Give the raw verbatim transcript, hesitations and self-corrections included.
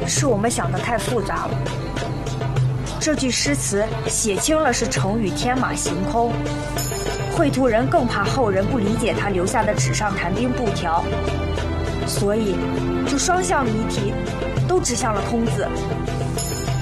是我们想的太复杂了。这句诗词写清了是成语天马行空，绘图人更怕后人不理解他留下的纸上谈兵布条，所以就双向谜题都指向了空字。